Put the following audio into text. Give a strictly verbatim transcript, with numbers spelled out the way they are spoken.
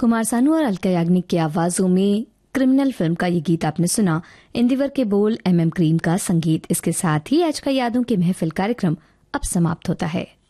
कुमार सानू और अलका याग्निक की आवाजों में क्रिमिनल फिल्म का ये गीत आपने सुना। इंदिवर के बोल, एम एम क्रीम का संगीत। इसके साथ ही आज का यादों की महफिल कार्यक्रम अब समाप्त होता है।